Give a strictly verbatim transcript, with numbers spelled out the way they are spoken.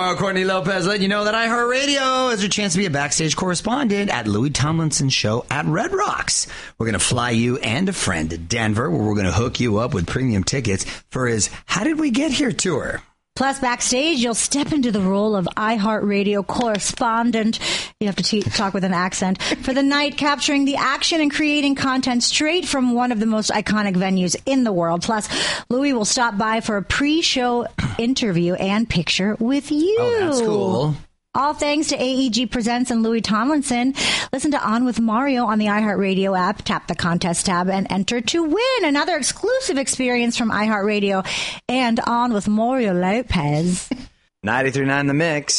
Mario Courtney Lopez letting you know that iHeartRadio has your chance to be a backstage correspondent at Louis Tomlinson's show at Red Rocks. We're going to fly you and a friend to Denver, where we're going to hook you up with premium tickets for his How Did We Get Here tour. Plus, backstage, you'll step into the role of iHeartRadio correspondent. You have to t- talk with an accent. For the night, capturing the action and creating content straight from one of the most iconic venues in the world. Plus, Louis will stop by for a pre-show interview and picture with you. Oh, that's cool. All thanks to A E G Presents and Louis Tomlinson. Listen to On with Mario on the iHeartRadio app. Tap the contest tab and enter to win another exclusive experience from iHeartRadio and On with Mario Lopez. ninety-three point nine The Mix.